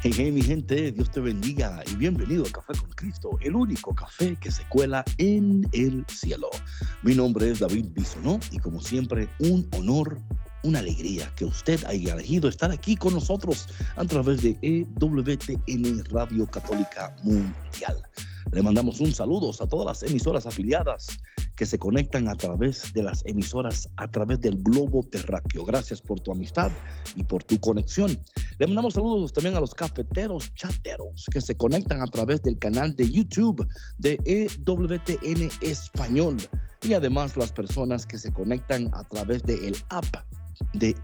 Hey, hey, mi gente, Dios te bendiga y bienvenido a Café con Cristo, el único café que se cuela en el cielo. Mi nombre es David Bisonó y como siempre, un honor, una alegría que usted haya elegido estar aquí con nosotros a través de EWTN Radio Católica Mundial. Le mandamos un saludo a todas las emisoras afiliadas que se conectan a través de las emisoras, a través del globo terráqueo. Gracias por tu amistad y por tu conexión. Le mandamos saludos también a los cafeteros chateros que se conectan a través del canal de YouTube de EWTN Español y además las personas que se conectan a través del app de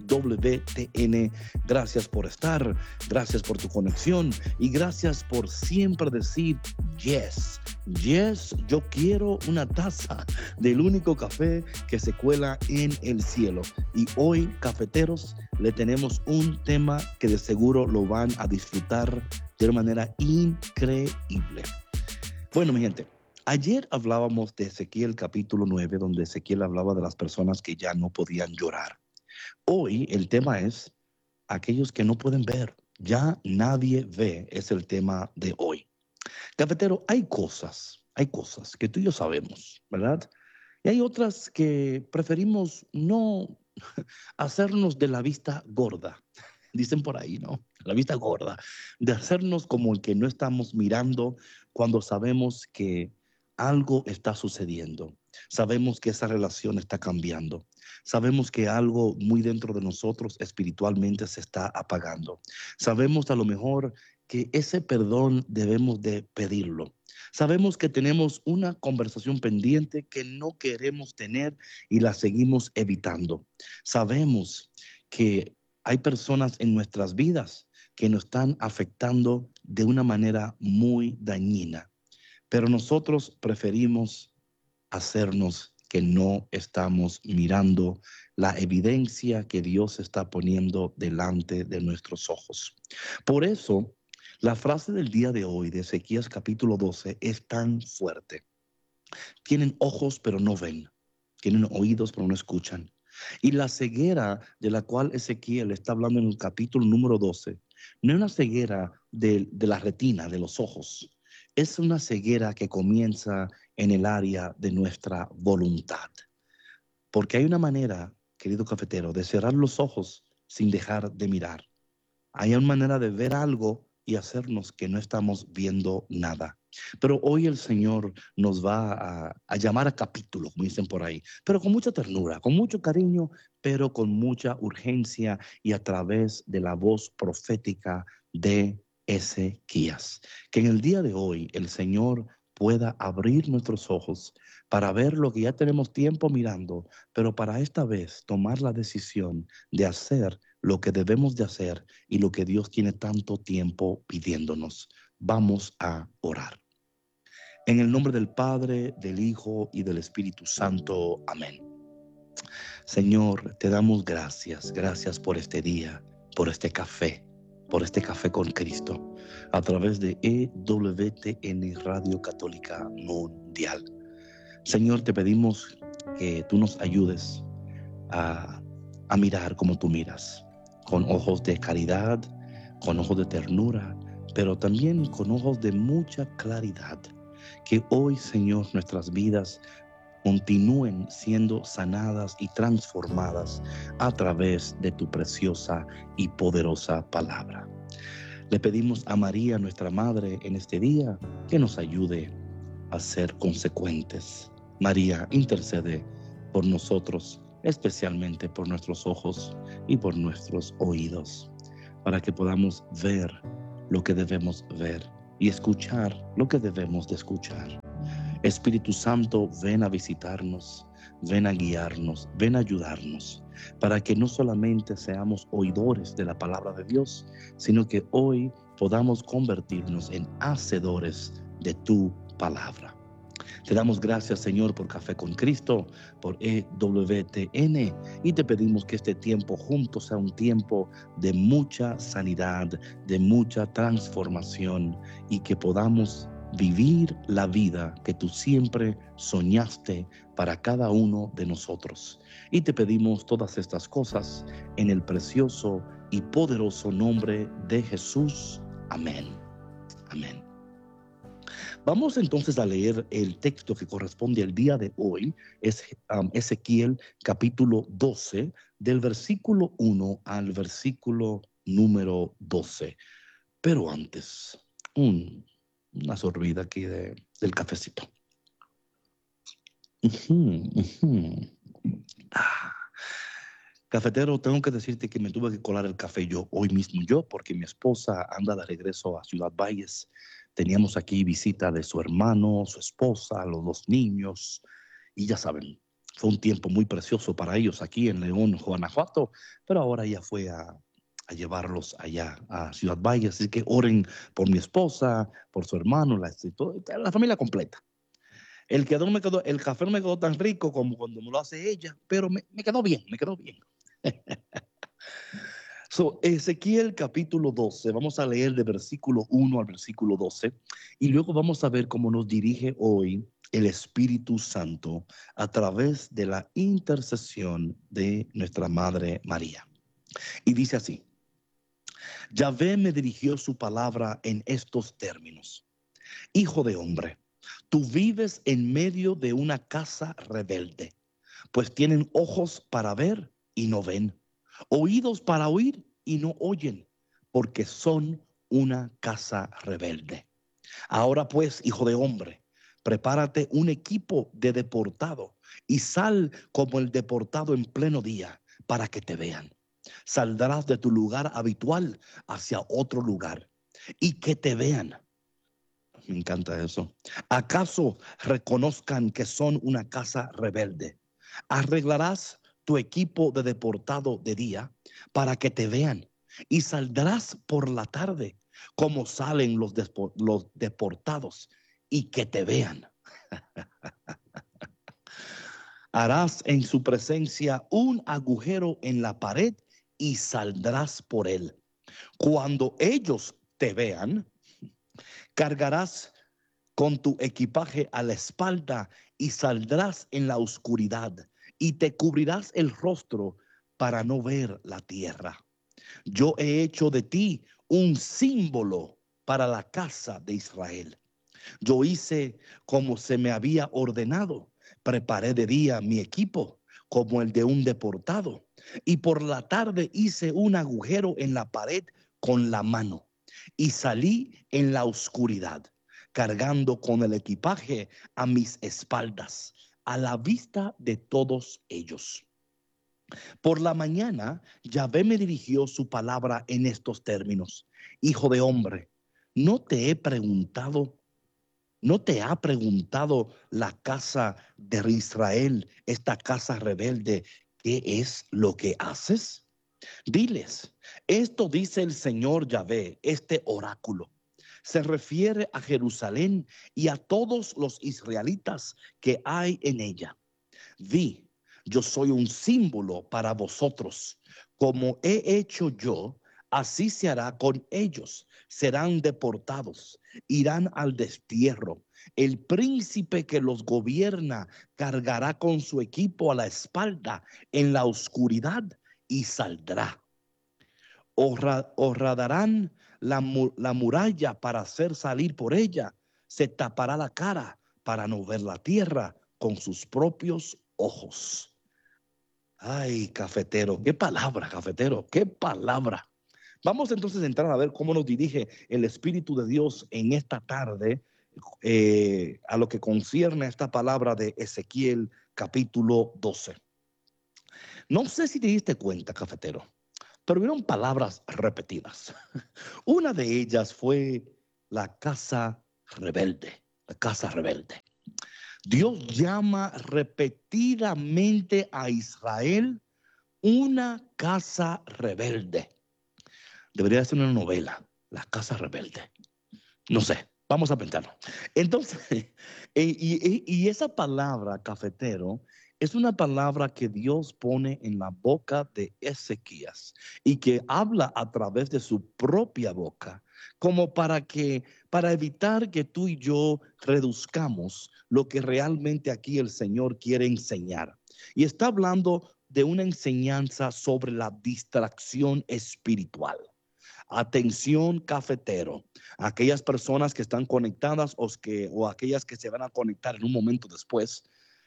EWTN. Gracias por estar, gracias por tu conexión y gracias por siempre decir yes. Yes, yo quiero una taza del único café que se cuela en el cielo. Y hoy, cafeteros, le tenemos un tema que de seguro lo van a disfrutar de una manera increíble. Bueno, mi gente, ayer hablábamos de Ezequiel capítulo 9, donde Ezequiel hablaba de las personas que ya no podían llorar. Hoy el tema es aquellos que no pueden ver. Ya nadie ve, es el tema de hoy. Cafetero, hay cosas que tú y yo sabemos, ¿verdad? Y hay otras que preferimos no hacernos de la vista gorda. Dicen por ahí, ¿no? La vista gorda. De hacernos como el que no estamos mirando cuando sabemos que algo está sucediendo. Sabemos que esa relación está cambiando. Sabemos que algo muy dentro de nosotros espiritualmente se está apagando. Sabemos a lo mejor que ese perdón debemos de pedirlo. Sabemos que tenemos una conversación pendiente que no queremos tener y la seguimos evitando. Sabemos que hay personas en nuestras vidas que nos están afectando de una manera muy dañina, pero nosotros preferimos hacernos que no estamos mirando la evidencia que Dios está poniendo delante de nuestros ojos. Por eso, la frase del día de hoy de Ezequías capítulo 12 es tan fuerte. Tienen ojos pero no ven, tienen oídos pero no escuchan. Y la ceguera de la cual Ezequiel está hablando en el capítulo número 12, no es una ceguera de la retina, de los ojos. Es una ceguera que comienza en el área de nuestra voluntad. Porque hay una manera, querido cafetero, de cerrar los ojos sin dejar de mirar. Hay una manera de ver algo y hacernos que no estamos viendo nada. Pero hoy el Señor nos va a llamar a capítulo, como dicen por ahí, pero con mucha ternura, con mucho cariño, pero con mucha urgencia y a través de la voz profética de Ezequías. Que en el día de hoy el Señor pueda abrir nuestros ojos para ver lo que ya tenemos tiempo mirando, pero para esta vez tomar la decisión de hacer lo que debemos de hacer y lo que Dios tiene tanto tiempo pidiéndonos. Vamos a orar. En el nombre del Padre, del Hijo y del Espíritu Santo. Amén. Señor, te damos gracias. Gracias por este día, por este café con Cristo, a través de EWTN Radio Católica Mundial. Señor, te pedimos que tú nos ayudes a mirar como tú miras, con ojos de caridad, con ojos de ternura, pero también con ojos de mucha claridad. Que hoy, Señor, nuestras vidas continúen siendo sanadas y transformadas a través de tu preciosa y poderosa palabra. Le pedimos a María, nuestra Madre, en este día, que nos ayude a ser consecuentes. María, intercede por nosotros, especialmente por nuestros ojos y por nuestros oídos, para que podamos ver lo que debemos ver y escuchar lo que debemos de escuchar. Espíritu Santo, ven a visitarnos, ven a guiarnos, ven a ayudarnos, para que no solamente seamos oidores de la palabra de Dios, sino que hoy podamos convertirnos en hacedores de tu palabra. Te damos gracias, Señor, por Café con Cristo, por EWTN, y te pedimos que este tiempo juntos sea un tiempo de mucha sanidad, de mucha transformación, y que podamos vivir la vida que tú siempre soñaste para cada uno de nosotros. Y te pedimos todas estas cosas en el precioso y poderoso nombre de Jesús. Amén. Amén. Vamos entonces a leer el texto que corresponde al día de hoy. Es Ezequiel capítulo 12, del versículo 1 al versículo número 12. Pero antes, una sorbida aquí del cafecito. Ah, Cafetero, tengo que decirte que me tuve que colar el café hoy mismo porque mi esposa anda de regreso a Ciudad Valles. Teníamos aquí visita de su hermano, su esposa, los dos niños, y ya saben, fue un tiempo muy precioso para ellos aquí en León, Guanajuato, pero ahora ella fue a llevarlos allá a Ciudad Valles, así que oren por mi esposa, por su hermano, la familia completa. El café no me quedó tan rico como cuando me lo hace ella, pero me quedó bien, me quedó bien. Ezequiel capítulo 12, vamos a leer de versículo 1 al versículo 12 y luego vamos a ver cómo nos dirige hoy el Espíritu Santo a través de la intercesión de nuestra Madre María. Y dice así: Yahvé me dirigió su palabra en estos términos: Hijo de hombre, tú vives en medio de una casa rebelde, pues tienen ojos para ver y no ven, oídos para oír y no oyen, porque son una casa rebelde. Ahora pues, hijo de hombre, prepárate un equipo de deportado y sal como el deportado en pleno día para que te vean. Saldrás de tu lugar habitual hacia otro lugar y que te vean. Me encanta eso. ¿Acaso reconozcan que son una casa rebelde? Arreglarás tu equipo de deportado de día para que te vean y saldrás por la tarde como salen los deportados y que te vean. Harás en su presencia un agujero en la pared y saldrás por él. Cuando ellos te vean, cargarás con tu equipaje a la espalda y saldrás en la oscuridad y te cubrirás el rostro para no ver la tierra. Yo he hecho de ti un símbolo para la casa de Israel. Yo hice como se me había ordenado. Preparé de día mi equipo como el de un deportado y por la tarde hice un agujero en la pared con la mano y salí en la oscuridad, cargando con el equipaje a mis espaldas, a la vista de todos ellos. Por la mañana, Yahvé me dirigió su palabra en estos términos: Hijo de hombre, ¿no te he preguntado? ¿No te ha preguntado la casa de Israel, esta casa rebelde, qué es lo que haces? Diles, esto dice el Señor Yahvé, este oráculo. Se refiere a Jerusalén y a todos los israelitas que hay en ella. Vi, yo soy un símbolo para vosotros. Como he hecho yo, así se hará con ellos. Serán deportados, irán al destierro. El príncipe que los gobierna cargará con su equipo a la espalda en la oscuridad y saldrá. Horradarán la muralla para hacer salir por ella. Se tapará la cara para no ver la tierra con sus propios ojos. Ay, cafetero, qué palabra, cafetero, qué palabra. Vamos entonces a entrar a ver cómo nos dirige el Espíritu de Dios en esta tarde a lo que concierne a esta palabra de Ezequiel capítulo 12. No sé si te diste cuenta, cafetero, pero hubieron palabras repetidas. Una de ellas fue la casa rebelde, la casa rebelde. Dios llama repetidamente a Israel una casa rebelde. Debería ser una novela, la casa rebelde. No sé, vamos a pensarlo. Entonces, y esa palabra, cafetero, es una palabra que Dios pone en la boca de Ezequías y que habla a través de su propia boca, como para evitar que tú y yo reduzcamos lo que realmente aquí el Señor quiere enseñar. Y está hablando de una enseñanza sobre la distracción espiritual. Atención, cafetero, aquellas personas que están conectadas o aquellas que se van a conectar en un momento después.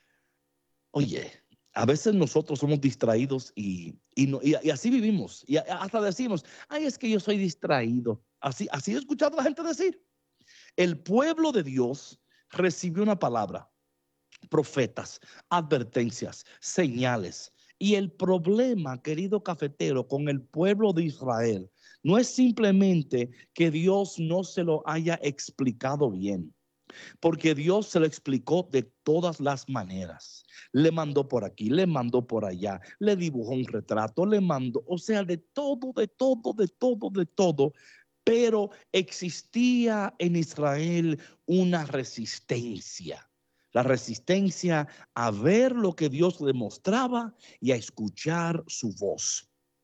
Oye, a veces nosotros somos distraídos y así vivimos. Y hasta decimos, ay, es que yo soy distraído. Así he escuchado a la gente decir. El pueblo de Dios recibió una palabra, profetas, advertencias, señales. Y el problema, querido cafetero, con el pueblo de Israel no es simplemente que Dios no se lo haya explicado bien, porque Dios se lo explicó de todas las maneras. Le mandó por aquí, le mandó por allá, le dibujó un retrato, le mandó, o sea, de todo, de todo, de todo, de todo. Pero existía en Israel una resistencia. La resistencia a ver lo que Dios le mostraba y a escuchar su voz.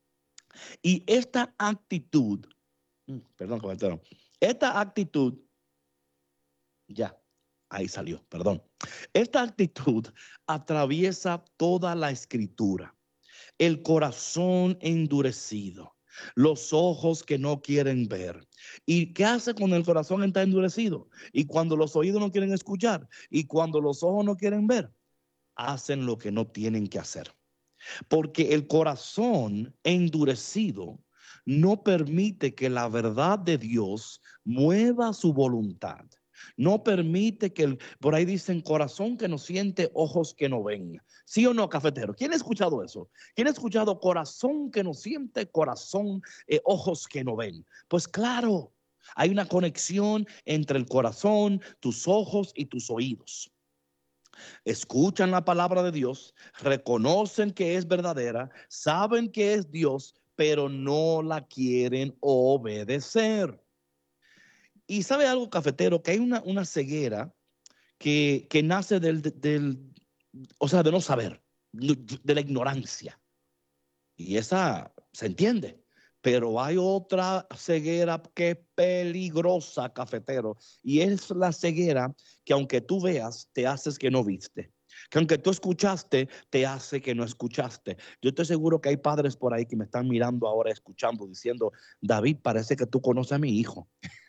Y esta actitud, perdón, comentario, esta actitud, ya, ahí salió, perdón. Esta actitud atraviesa toda la escritura. El corazón endurecido, los ojos que no quieren ver. ¿Y qué hace cuando el corazón está endurecido? Y cuando los oídos no quieren escuchar, y cuando los ojos no quieren ver, hacen lo que no tienen que hacer. Porque el corazón endurecido no permite que la verdad de Dios mueva su voluntad. No permite por ahí dicen, corazón que no siente, ojos que no ven. ¿Sí o no, cafetero? ¿Quién ha escuchado eso? ¿Quién ha escuchado corazón que no siente, corazón, ojos que no ven? Pues claro, hay una conexión entre el corazón, tus ojos y tus oídos. Escuchan la palabra de Dios, reconocen que es verdadera, saben que es Dios, pero no la quieren obedecer. Y sabe algo, cafetero, que hay una ceguera que nace o sea, de no saber, de la ignorancia. Y esa se entiende. Pero hay otra ceguera que es peligrosa, cafetero, y es la ceguera que aunque tú veas, te haces que no viste. Que aunque tú escuchaste, te hace que no escuchaste. Yo estoy seguro que hay padres por ahí que me están mirando ahora, escuchando, diciendo, David, parece que tú conoces a mi hijo.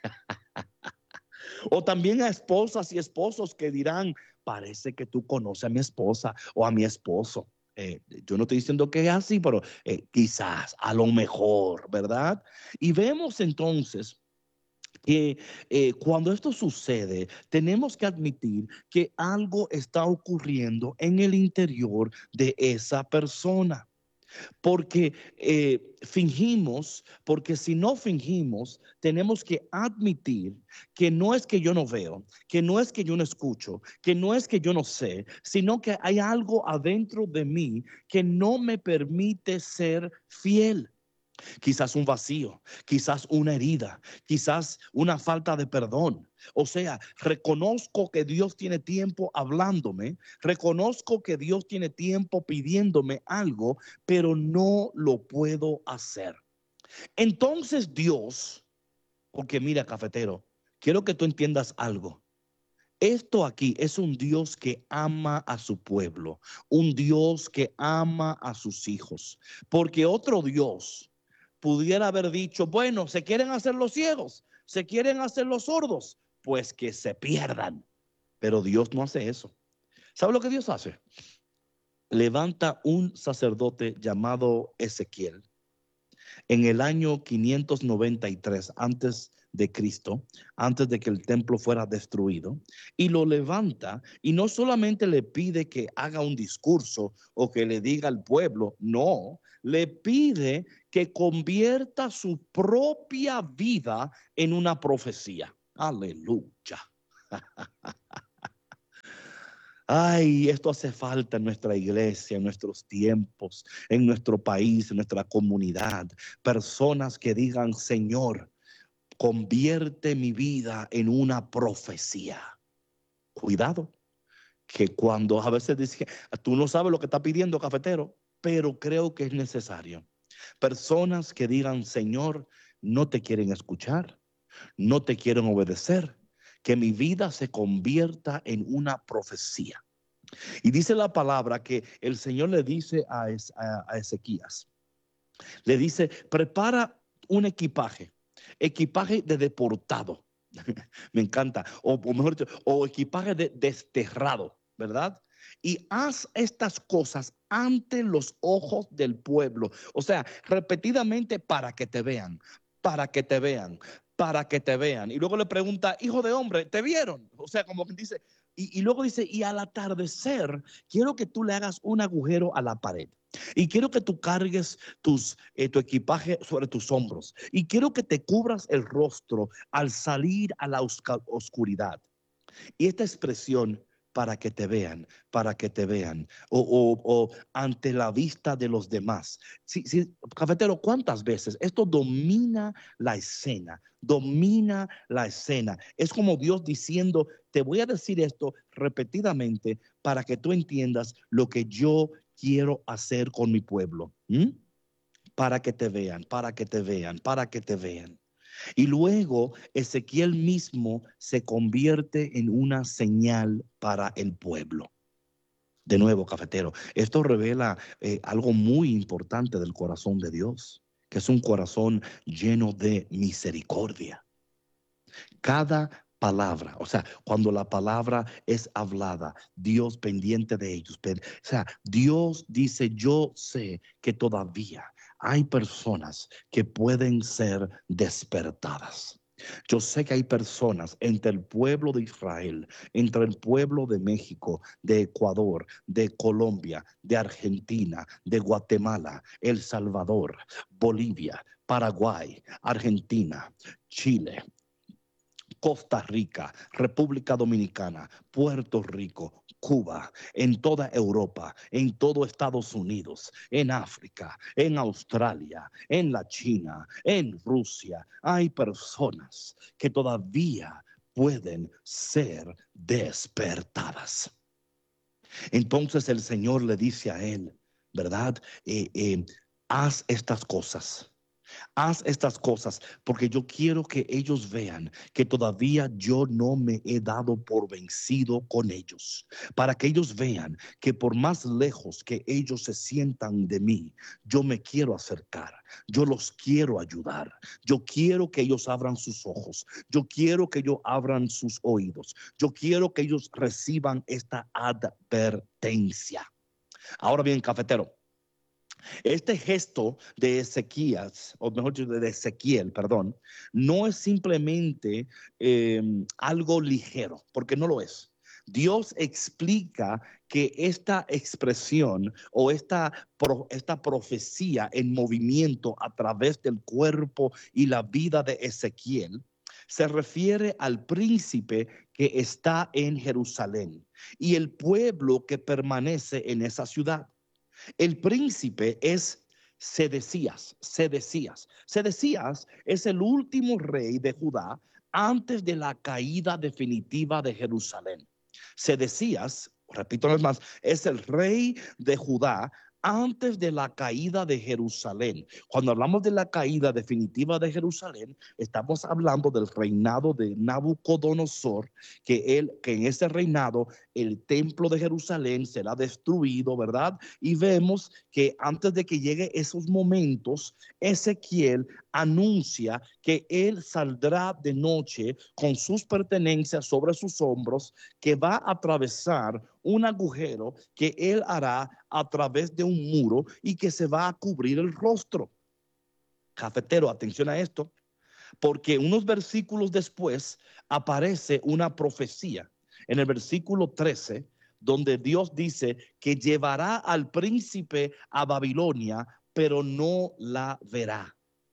O también a esposas y esposos que dirán, parece que tú conoces a mi esposa o a mi esposo. Yo no estoy diciendo que es así, pero quizás, a lo mejor, ¿verdad? Y vemos entonces que cuando esto sucede, tenemos que admitir que algo está ocurriendo en el interior de esa persona. Porque fingimos, porque si no fingimos, tenemos que admitir que no es que yo no veo, que no es que yo no escucho, que no es que yo no sé, sino que hay algo adentro de mí que no me permite ser fiel. Quizás un vacío, quizás una herida, quizás una falta de perdón. O sea, reconozco que Dios tiene tiempo hablándome, reconozco que Dios tiene tiempo pidiéndome algo, pero no lo puedo hacer. Entonces Dios, porque mira, cafetero, quiero que tú entiendas algo. Esto aquí es un Dios que ama a su pueblo, un Dios que ama a sus hijos, porque otro Dios pudiera haber dicho, bueno, se quieren hacer los ciegos, se quieren hacer los sordos, pues que se pierdan. Pero Dios no hace eso. ¿Sabe lo que Dios hace? Levanta un sacerdote llamado Ezequiel en el año 593 antes de Cristo, antes de que el templo fuera destruido, y lo levanta y no solamente le pide que haga un discurso o que le diga al pueblo, no, le pide que convierta su propia vida en una profecía. Aleluya. Ay, esto hace falta en nuestra iglesia, en nuestros tiempos, en nuestro país, en nuestra comunidad. Personas que digan, Señor, convierte mi vida en una profecía. Cuidado, que cuando a veces dice, tú no sabes lo que está pidiendo, cafetero, pero creo que es necesario. Personas que digan, Señor, no te quieren escuchar, no te quieren obedecer, que mi vida se convierta en una profecía. Y dice la palabra que el Señor le dice a Ezequías, le dice, prepara un equipaje de deportado. Me encanta, o mejor dicho, o equipaje de desterrado, ¿verdad? Y haz estas cosas ante los ojos del pueblo. O sea, repetidamente para que te vean, para que te vean, para que te vean. Y luego le pregunta, hijo de hombre, ¿te vieron? O sea, como que dice, y luego dice, y al atardecer, quiero que tú le hagas un agujero a la pared. Y quiero que tú cargues tu equipaje sobre tus hombros. Y quiero que te cubras el rostro al salir a la oscuridad. Y esta expresión, para que te vean, o ante la vista de los demás. Sí, sí, cafetero, ¿cuántas veces esto domina la escena? Domina la escena. Es como Dios diciendo, te voy a decir esto repetidamente para que tú entiendas lo que yo quiero hacer con mi pueblo. ¿Mm? Para que te vean, para que te vean, para que te vean. Y luego Ezequiel mismo se convierte en una señal para el pueblo. De nuevo, cafetero, esto revela algo muy importante del corazón de Dios, que es un corazón lleno de misericordia. Cada palabra, o sea, cuando la palabra es hablada, Dios pendiente de ellos. O sea, Dios dice, yo sé que todavía hay personas que pueden ser despertadas. Yo sé que hay personas entre el pueblo de Israel, entre el pueblo de México, de Ecuador, de Colombia, de Argentina, de Guatemala, El Salvador, Bolivia, Paraguay, Argentina, Chile, Costa Rica, República Dominicana, Puerto Rico, Cuba, en toda Europa, en todo Estados Unidos, en África, en Australia, en la China, en Rusia. Hay personas que todavía pueden ser despertadas. Entonces el Señor le dice a él, ¿verdad? Haz estas cosas. Haz estas cosas porque yo quiero que ellos vean que todavía yo no me he dado por vencido con ellos. Para que ellos vean que por más lejos que ellos se sientan de mí, yo me quiero acercar. Yo los quiero ayudar. Yo quiero que ellos abran sus ojos. Yo quiero que ellos abran sus oídos. Yo quiero que ellos reciban esta advertencia. Ahora bien, cafetero. Este gesto de Ezequías, o mejor dicho, de Ezequiel, perdón, no es simplemente algo ligero, porque no lo es. Dios explica que esta expresión o esta profecía en movimiento a través del cuerpo y la vida de Ezequiel se refiere al príncipe que está en Jerusalén y el pueblo que permanece en esa ciudad. El príncipe es Sedecías. Sedecías es el último rey de Judá antes de la caída definitiva de Jerusalén. Sedecías, repito una vez más, es el rey de Judá antes de la caída de Jerusalén. Cuando hablamos de la caída definitiva de Jerusalén, estamos hablando del reinado de Nabucodonosor, que en ese reinado el templo de Jerusalén será destruido, ¿verdad? Y vemos que antes de que llegue esos momentos, Ezequiel anuncia que él saldrá de noche con sus pertenencias sobre sus hombros, que va a atravesar un agujero que él hará a través de un muro y que se va a cubrir el rostro. Cafetero, atención a esto, porque unos versículos después aparece una profecía en el versículo 13, donde Dios dice que llevará al príncipe a Babilonia, pero no la verá.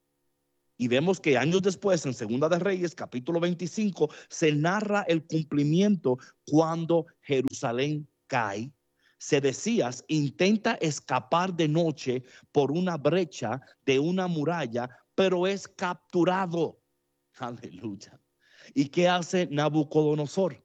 Y vemos que años después, en Segunda de Reyes, capítulo 25, se narra el cumplimiento cuando Jerusalén cae. Sedecías intenta escapar de noche por una brecha de una muralla, pero es capturado. Aleluya. ¿Y qué hace Nabucodonosor?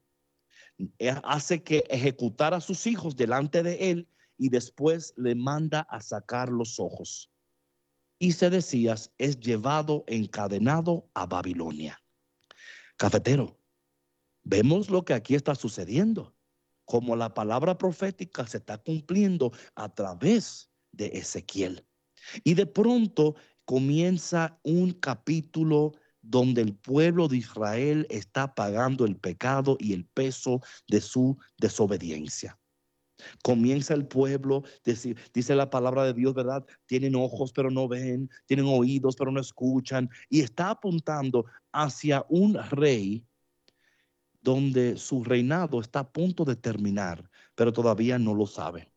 Hace que ejecutara a sus hijos delante de él y después le manda a sacar los ojos. Y Sedecías es llevado encadenado a Babilonia. Cafetero, vemos lo que aquí está sucediendo. como la palabra profética se está cumpliendo a través de Ezequiel. Y de pronto comienza un capítulo donde el pueblo de Israel está pagando el pecado y el peso de su desobediencia. Comienza el pueblo, dice la palabra de Dios, ¿verdad? Tienen ojos pero no ven, tienen oídos pero no escuchan, y está apuntando hacia un rey donde su reinado está a punto de terminar, pero todavía no lo sabe.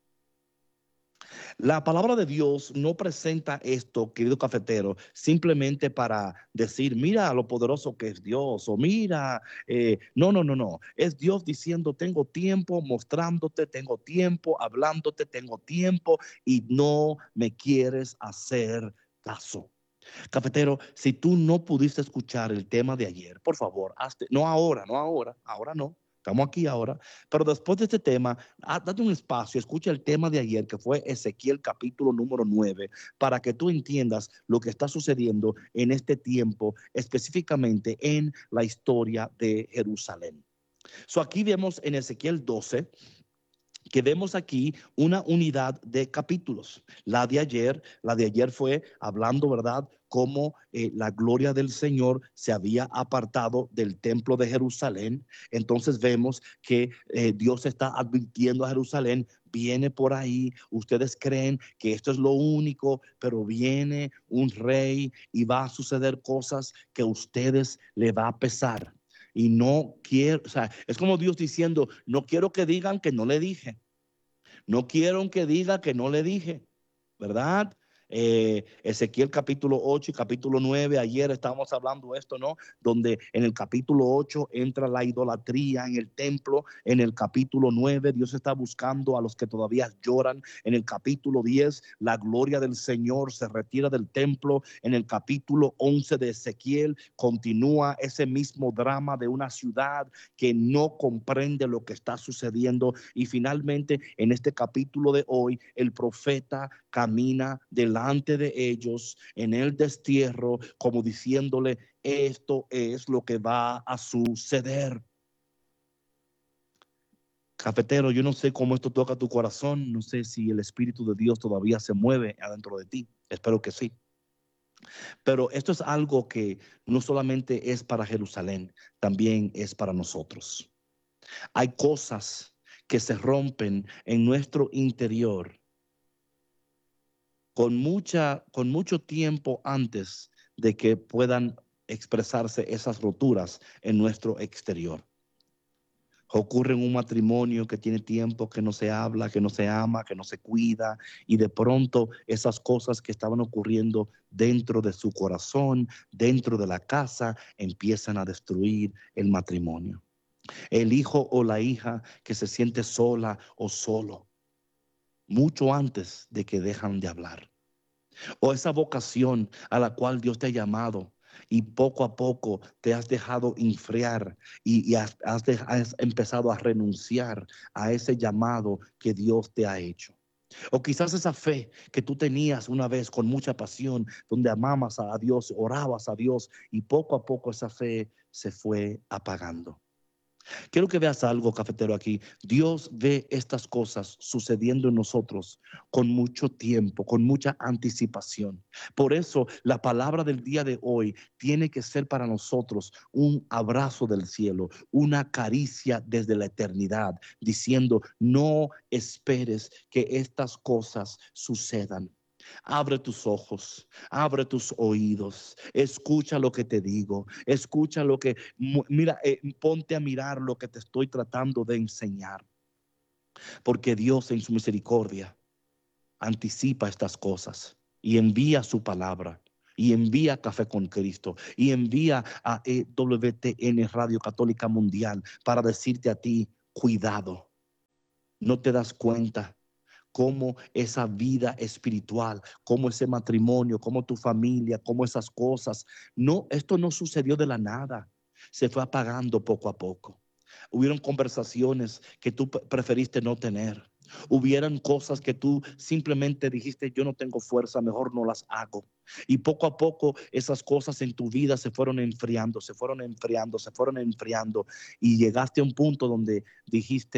La palabra de Dios no presenta esto, querido cafetero, simplemente para decir, mira lo poderoso que es Dios, o mira, no. Es Dios diciendo, tengo tiempo mostrándote, tengo tiempo hablándote, tengo tiempo y no me quieres hacer caso. Cafetero, si tú no pudiste escuchar el tema de ayer, por favor, hazte, no ahora, ahora no. Estamos aquí ahora, pero después de este tema, date un espacio, escucha el tema de ayer, que fue Ezequiel capítulo número 9, para que tú entiendas lo que está sucediendo en este tiempo, específicamente en la historia de Jerusalén. Aquí vemos en Ezequiel 12 que vemos aquí una unidad de capítulos. La de ayer fue hablando, ¿verdad?, cómo la gloria del Señor se había apartado del templo de Jerusalén. Entonces vemos que Dios está advirtiendo a Jerusalén, viene por ahí, ustedes creen que esto es lo único, pero viene un rey y va a suceder cosas que a ustedes le va a pesar. Y no quiero, o sea, es como Dios diciendo, no quiero que digan que no le dije. No quiero que diga que no le dije, ¿verdad? Ezequiel capítulo 8 y capítulo 9, ayer estábamos hablando de esto, ¿no? Donde en el capítulo 8 entra la idolatría en el templo, en el capítulo 9 Dios está buscando a los que todavía lloran, en el capítulo 10 la gloria del Señor se retira del templo, en el capítulo 11 de Ezequiel continúa ese mismo drama de una ciudad que no comprende lo que está sucediendo, y finalmente en este capítulo de hoy el profeta camina delante de ellos en el destierro como diciéndole, esto es lo que va a suceder. Cafetero, yo no sé cómo esto toca tu corazón, no sé si el Espíritu de Dios todavía se mueve adentro de ti, espero que sí. Pero esto es algo que no solamente es para Jerusalén, también es para nosotros. Hay cosas que se rompen en nuestro interior con mucho tiempo antes de que puedan expresarse esas roturas en nuestro exterior. Ocurre en un matrimonio que tiene tiempo que no se habla, que no se ama, que no se cuida, y de pronto esas cosas que estaban ocurriendo dentro de su corazón, dentro de la casa, empiezan a destruir el matrimonio. El hijo o la hija que se siente sola o solo, mucho antes de que dejan de hablar. O esa vocación a la cual Dios te ha llamado y poco a poco te has dejado enfriar y has empezado a renunciar a ese llamado que Dios te ha hecho. O quizás esa fe que tú tenías una vez con mucha pasión, donde amabas a Dios, orabas a Dios, y poco a poco esa fe se fue apagando. Quiero que veas algo, cafetero, aquí. Dios ve estas cosas sucediendo en nosotros con mucho tiempo, con mucha anticipación. Por eso la palabra del día de hoy tiene que ser para nosotros un abrazo del cielo, una caricia desde la eternidad, diciendo, no esperes que estas cosas sucedan. Abre tus ojos, abre tus oídos, escucha lo que te digo, escucha lo que, mira, ponte a mirar lo que te estoy tratando de enseñar. Porque Dios en su misericordia anticipa estas cosas y envía su palabra. Y envía Café con Cristo y envía a EWTN Radio Católica Mundial para decirte a ti, cuidado, no te das cuenta cómo esa vida espiritual, cómo ese matrimonio, cómo tu familia, cómo esas cosas. No, esto no sucedió de la nada, se fue apagando poco a poco. Hubieron conversaciones que tú preferiste no tener. Hubieran cosas que tú simplemente dijiste, yo no tengo fuerza, mejor no las hago. Y poco a poco esas cosas en tu vida se fueron enfriando, se fueron enfriando, se fueron enfriando. Y llegaste a un punto donde dijiste,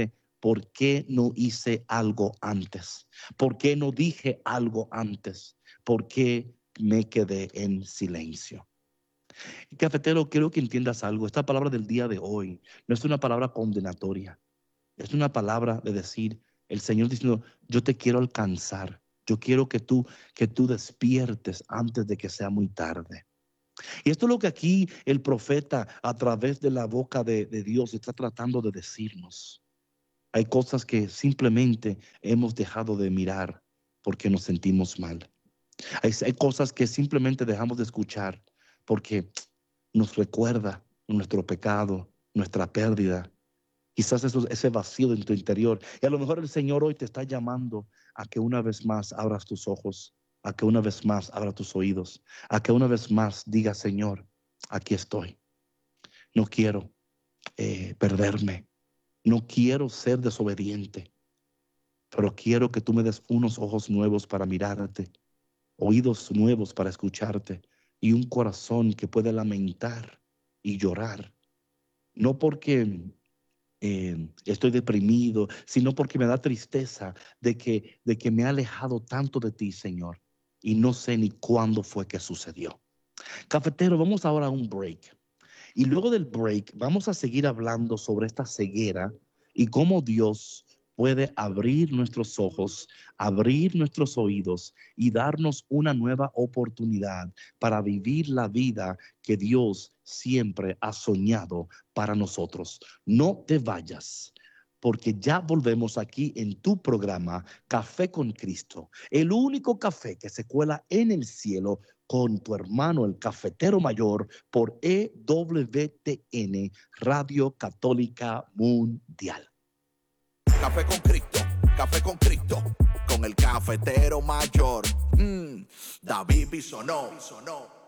¿por qué no hice algo antes? ¿Por qué no dije algo antes? ¿Por qué me quedé en silencio? Cafetero, quiero que entiendas algo. Esta palabra del día de hoy no es una palabra condenatoria. Es una palabra de decir, el Señor diciendo, yo te quiero alcanzar. Yo quiero que tú despiertes antes de que sea muy tarde. Y esto es lo que aquí el profeta a través de la boca de Dios está tratando de decirnos. Hay cosas que simplemente hemos dejado de mirar porque nos sentimos mal. Hay cosas que simplemente dejamos de escuchar porque nos recuerda nuestro pecado, nuestra pérdida. Quizás ese vacío en tu interior. Y a lo mejor el Señor hoy te está llamando a que una vez más abras tus ojos, a que una vez más abras tus oídos, a que una vez más digas, Señor, aquí estoy. No quiero perderme. No quiero ser desobediente, pero quiero que tú me des unos ojos nuevos para mirarte, oídos nuevos para escucharte y un corazón que puede lamentar y llorar. No porque estoy deprimido, sino porque me da tristeza de que me he alejado tanto de ti, Señor, y no sé ni cuándo fue que sucedió. Cafetero, vamos ahora a un break. Y luego del break vamos a seguir hablando sobre esta ceguera y cómo Dios puede abrir nuestros ojos, abrir nuestros oídos y darnos una nueva oportunidad para vivir la vida que Dios siempre ha soñado para nosotros. No te vayas, porque ya volvemos aquí en tu programa Café con Cristo, el único café que se cuela en el cielo con tu hermano el cafetero mayor por EWTN Radio Católica Mundial. Café con Cristo, con el cafetero mayor, David Bisonó.